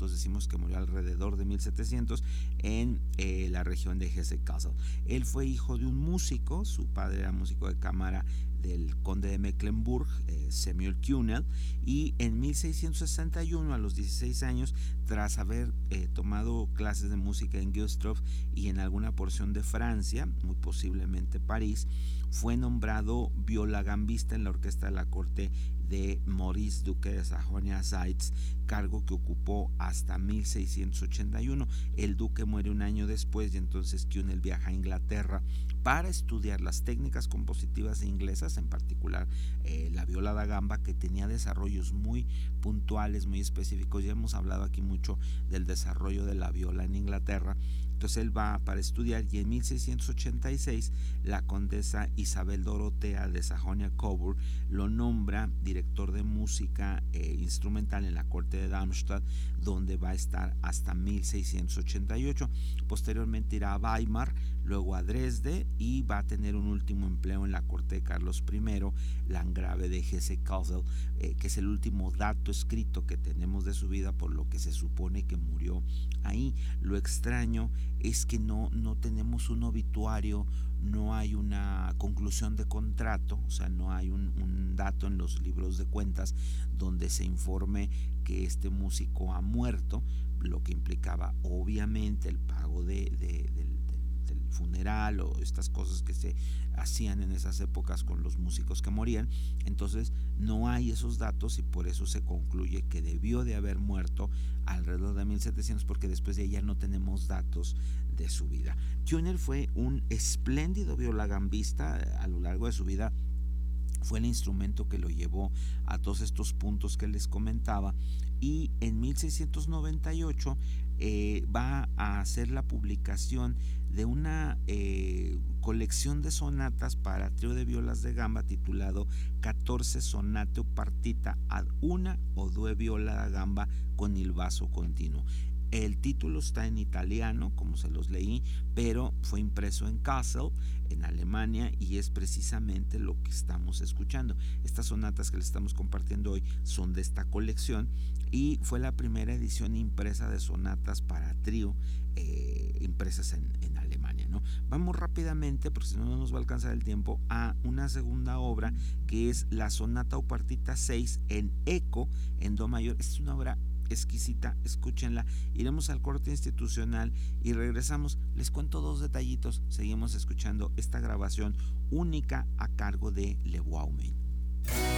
entonces decimos que murió alrededor de 1700 en la región de Hesse-Kassel. Él fue hijo de un músico, su padre era músico de cámara del conde de Mecklenburg, Samuel Kühnel, y en 1661, a los 16 años, tras haber tomado clases de música en Güstrow y en alguna porción de Francia, muy posiblemente París, fue nombrado violagambista en la orquesta de la corte de Maurice, duque de Sajonia-Zeitz, cargo que ocupó hasta 1681. El duque muere un año después y entonces Kühnel viaja a Inglaterra para estudiar las técnicas compositivas inglesas, en particular la viola da gamba, que tenía desarrollos muy puntuales, muy específicos. Ya hemos hablado aquí mucho del desarrollo de la viola en Inglaterra. Entonces él va para estudiar y en 1686 la condesa Isabel Dorotea de Sajonia-Coburg lo nombra director de música instrumental en la corte de Darmstadt, donde va a estar hasta 1688. Posteriormente irá a Weimar, luego a Dresde y va a tener un último empleo en la corte de Carlos I, landgrave de Hesse-Kassel, que es el último dato escrito que tenemos de su vida, por lo que se supone que murió ahí. Lo extraño es que no tenemos un obituario, no hay una conclusión de contrato, o sea, no hay un dato en los libros de cuentas donde se informe que este músico ha muerto, lo que implicaba obviamente el pago del funeral o estas cosas que se hacían en esas épocas con los músicos que morían. Entonces no hay esos datos y por eso se concluye que debió de haber muerto alrededor de 1700, porque después de ella no tenemos datos de su vida. Kühnel fue un espléndido violagambista a lo largo de su vida. Fue el instrumento que lo llevó a todos estos puntos que les comentaba, y en 1698 va a hacer la publicación de una colección de sonatas para trío de violas de gamba titulado 14 sonate o partita ad una o due viola da gamba con il basso continuo. El título está en italiano, como se los leí, pero fue impreso en Kassel, en Alemania, y es precisamente lo que estamos escuchando. Estas sonatas que les estamos compartiendo hoy son de esta colección y fue la primera edición impresa de sonatas para trío impresas en Alemania, ¿no? Vamos rápidamente, porque si no nos va a alcanzar el tiempo, a una segunda obra que es la sonata o partita 6 en eco en do mayor. Es una obra exquisita, escúchenla. Iremos al corte institucional y regresamos. Les cuento dos detallitos. Seguimos escuchando esta grabación única a cargo de Le Bouwman.